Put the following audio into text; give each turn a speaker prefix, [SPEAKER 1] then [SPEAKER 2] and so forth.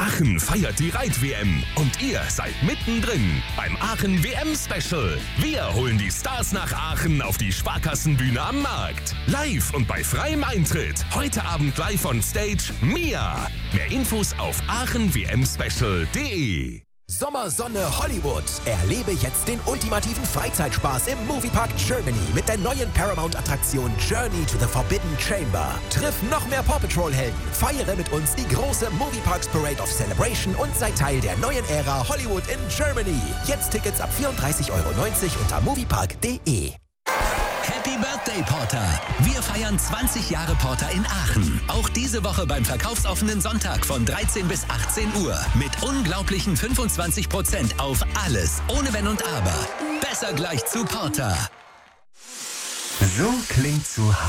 [SPEAKER 1] Aachen feiert die Reit-WM und ihr seid mittendrin beim Aachen WM-Special. Wir holen die Stars nach Aachen auf die Sparkassenbühne am Markt. Live und bei freiem Eintritt. Heute Abend live on Stage Mia. Mehr Infos auf aachenwmspecial.de.
[SPEAKER 2] Sommersonne Hollywood. Erlebe jetzt den ultimativen Freizeitspaß im Moviepark Germany mit der neuen Paramount-Attraktion Journey to the Forbidden Chamber. Triff noch mehr Paw Patrol-Helden, feiere mit uns die große Movieparks Parade of Celebration und sei Teil der neuen Ära Hollywood in Germany. Jetzt Tickets ab 34,90 € unter moviepark.de.
[SPEAKER 3] Happy Birthday, Porter! Wir feiern 20 Jahre Porter in Aachen. Auch diese Woche beim verkaufsoffenen Sonntag von 13 bis 18 Uhr. Mit unglaublichen 25% auf alles, ohne Wenn und Aber. Besser gleich zu Porter.
[SPEAKER 4] So klingt zu Hause.